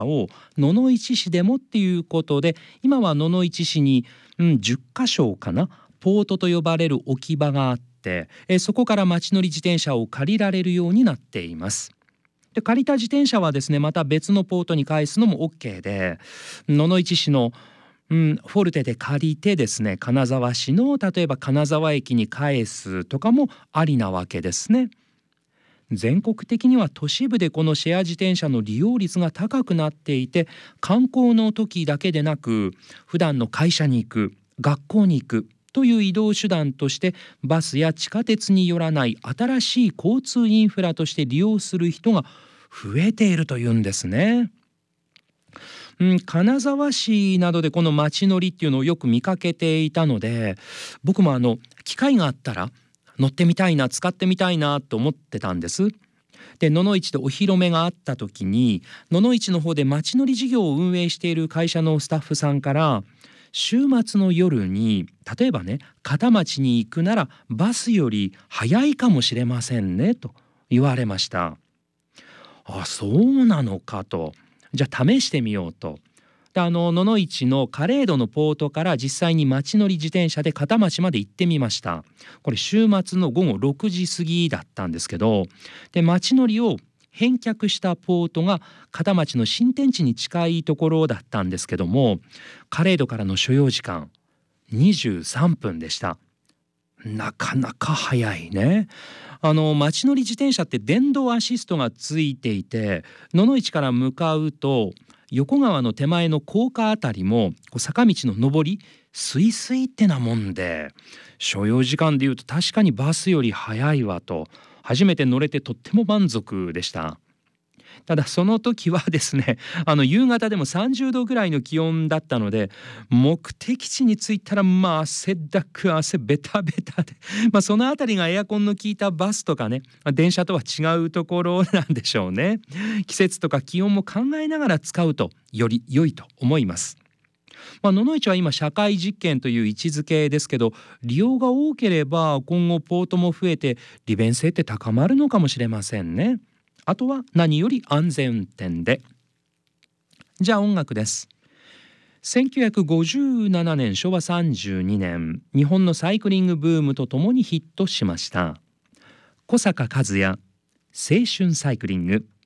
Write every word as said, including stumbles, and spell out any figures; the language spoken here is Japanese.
を野々市市でもっていうことで、今は野々市市に、うん、じゅっかしょかな、ポートと呼ばれる置き場があって、えそこから街乗り自転車を借りられるようになっています。で借りた自転車はですね、また別のポートに返すのも OK で、野々市市の、うん、フォルテで借りてですね、金沢市の例えば金沢駅に返すとかもありなわけですね。全国的には都市部でこのシェア自転車の利用率が高くなっていて、観光の時だけでなく普段の会社に行く、学校に行くという移動手段としてバスや地下鉄によらない新しい交通インフラとして利用する人が増えているというんですね。うん、金沢市などでこの街乗りっていうのをよく見かけていたので、僕もあの機会があったら乗ってみたいな、使ってみたいなと思ってたんです。で野々市でお披露目があった時に、野々市の方で街乗り事業を運営している会社のスタッフさんから、週末の夜に例えばね、片町に行くならバスより早いかもしれませんねと言われました。あ、そうなのかと。じゃあ試してみようと。であの野々市のカレードのポートから実際に街乗り自転車で片町まで行ってみました。これ週末の午後ろくじ過ぎだったんですけど、で街乗りを返却したポートが片町の新天地に近いところだったんですけども、カレードからの所要時間にじゅうさんぷんでした。なかなか早いね。あの街乗り自転車って電動アシストがついていて、野々市から向かうと横川の手前の高架あたりもこう坂道の上りスイスイってなもんで、所要時間でいうと確かにバスより早いわと、初めて乗れてとっても満足でした。ただその時はですね、あの夕方でもさんじゅうどぐらいの気温だったので、目的地に着いたらまあ汗だく汗ベタベタで、まあ、そのあたりがエアコンの効いたバスとかね、まあ電車とは違うところなんでしょうね。季節とか気温も考えながら使うとより良いと思います。まあ、野々市は今社会実験という位置づけですけど、利用が多ければ今後ポートも増えて利便性って高まるのかもしれませんね。あとは何より安全運転で。じゃあ音楽です。せんきゅうひゃくごじゅうななねんしょわさんじゅうにねん、日本のサイクリングブームとともにヒットしました。小坂和也、青春サイクリング。